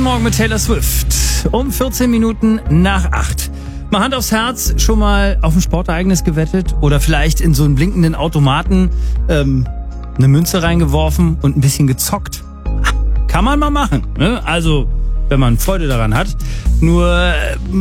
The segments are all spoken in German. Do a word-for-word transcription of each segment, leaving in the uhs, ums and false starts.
Morgen mit Taylor Swift. Um vierzehn Minuten nach acht. Mal Hand aufs Herz, schon mal auf ein Sportereignis gewettet? Oder vielleicht in so einen blinkenden Automaten ähm, eine Münze reingeworfen und ein bisschen gezockt? Kann man mal machen, ne? Also, wenn man Freude daran hat. Nur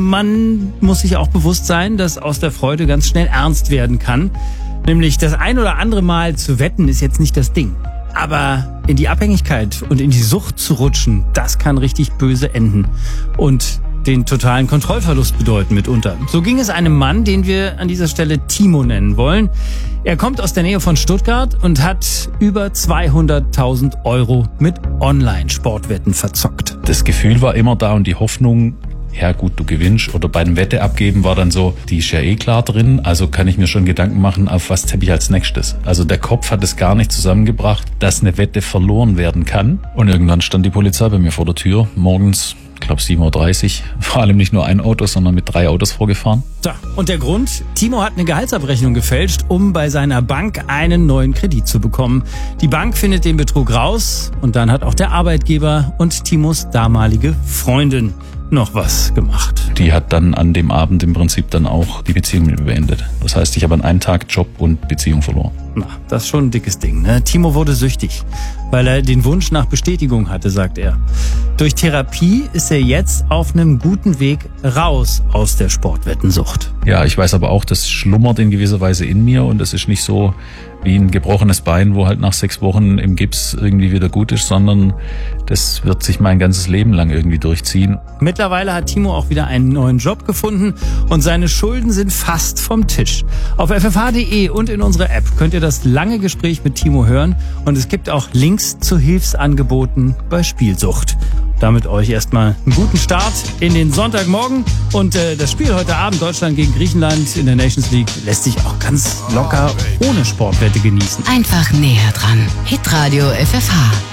man muss sich auch bewusst sein, dass aus der Freude ganz schnell ernst werden kann. Nämlich das ein oder andere Mal zu wetten ist jetzt nicht das Ding. Aber in die Abhängigkeit und in die Sucht zu rutschen, das kann richtig böse enden. Und den totalen Kontrollverlust bedeuten mitunter. So ging es einem Mann, den wir an dieser Stelle Timo nennen wollen. Er kommt aus der Nähe von Stuttgart und hat über zweihunderttausend Euro mit Online-Sportwetten verzockt. Das Gefühl war immer da und die Hoffnung, ja gut, du gewinnst. Oder bei dem Wette abgeben war dann so, die ist ja eh klar drin, also kann ich mir schon Gedanken machen, auf was tippe ich als nächstes. Also der Kopf hat es gar nicht zusammengebracht, dass eine Wette verloren werden kann. Und irgendwann stand die Polizei bei mir vor der Tür, morgens, ich glaube sieben Uhr dreißig, vor allem nicht nur ein Auto, sondern mit drei Autos vorgefahren. So, und der Grund? Timo hat eine Gehaltsabrechnung gefälscht, um bei seiner Bank einen neuen Kredit zu bekommen. Die Bank findet den Betrug raus und dann hat auch der Arbeitgeber und Timos damalige Freundin noch was gemacht. Die hat dann an dem Abend im Prinzip dann auch die Beziehung mit mir beendet. Das heißt, ich habe an einem Tag Job und Beziehung verloren. Na, das ist schon ein dickes Ding, ne? Timo wurde süchtig, weil er den Wunsch nach Bestätigung hatte, sagt er. Durch Therapie ist er jetzt auf einem guten Weg raus aus der Sportwettensucht. Ja, ich weiß aber auch, das schlummert in gewisser Weise in mir und das ist nicht so wie ein gebrochenes Bein, wo halt nach sechs Wochen im Gips irgendwie wieder gut ist, sondern das wird sich mein ganzes Leben lang irgendwie durchziehen. Mittlerweile hat Timo auch wieder einen neuen Job gefunden und seine Schulden sind fast vom Tisch. Auf f f h punkt d e und in unserer App könnt ihr das lange Gespräch mit Timo hören und es gibt auch Links zu Hilfsangeboten bei Spielsucht. Damit euch erstmal einen guten Start in den Sonntagmorgen. Und äh, das Spiel heute Abend, Deutschland gegen Griechenland in der Nations League, lässt sich auch ganz locker ohne Sportwette genießen. Einfach näher dran. Hitradio F F H.